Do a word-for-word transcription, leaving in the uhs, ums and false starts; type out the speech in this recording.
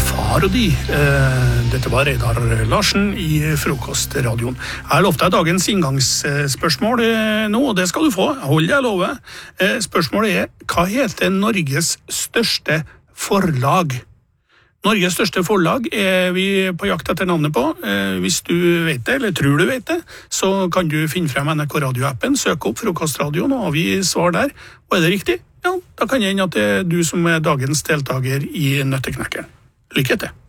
far og de. Dette var Reidar Larsen i Frokostradioen. Jeg har lovt deg dagens inngangsspørsmål nå, og det skal du få. Hold deg love. Spørsmålet er, hva heter Norges største forlag? Norges største forlag er vi på jakt etter navnet på. Hvis du vet det, eller tror du vet det, så kan du finne frem N R K Radio-appen, søke opp Frokostradioen og avgi svar der. Og er det riktig? Ja, da kan jeg hende at det er du som er dagens deltaker i Nøtteknekkeren. Lykke til!